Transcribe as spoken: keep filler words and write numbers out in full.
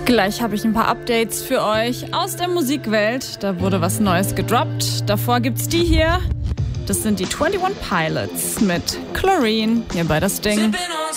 Gleich habe ich ein paar Updates für euch aus der Musikwelt. Da wurde was Neues gedroppt. Davor gibt's die hier. Das sind die twenty-one Pilots mit Chlorine hier bei das Ding.